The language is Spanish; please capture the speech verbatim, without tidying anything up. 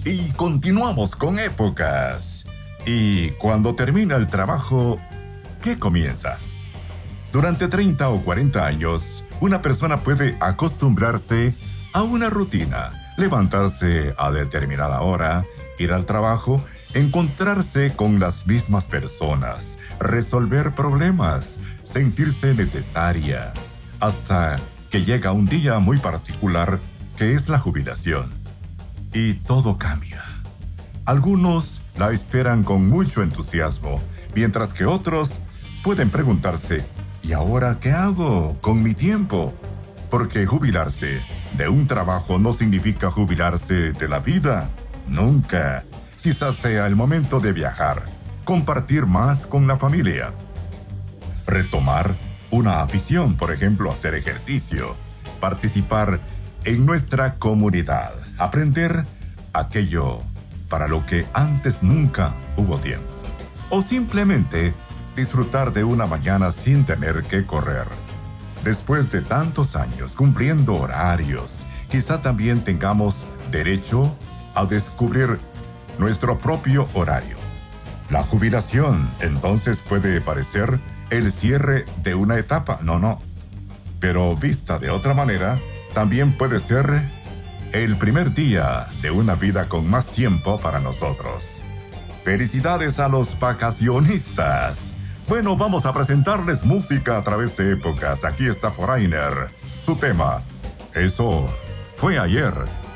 Y continuamos con épocas. Y cuando termina el trabajo, ¿qué comienza? Durante treinta o cuarenta años, una persona puede acostumbrarse a una rutina, levantarse a determinada hora, ir al trabajo, encontrarse con las mismas personas, resolver problemas, sentirse necesaria, hasta que llega un día muy particular que es la jubilación. Y todo cambia. Algunos la esperan con mucho entusiasmo, mientras que otros pueden preguntarse, ¿y ahora qué hago con mi tiempo? Porque jubilarse de un trabajo no significa jubilarse de la vida. Nunca. Quizás sea el momento de viajar, compartir más con la familia, retomar una afición, por ejemplo, hacer ejercicio, participar en nuestra comunidad, aprender aquello para lo que antes nunca hubo tiempo, o simplemente disfrutar de una mañana sin tener que correr. Después de tantos años cumpliendo horarios, quizá también tengamos derecho a descubrir nuestro propio horario. La jubilación entonces puede parecer el cierre de una etapa, no, no. Pero vista de otra manera, también puede ser el primer día de una vida con más tiempo para nosotros. ¡Felicidades a los vacacionistas! Bueno, vamos a presentarles música a través de épocas. Aquí está Foreigner. Su tema, Eso fue ayer.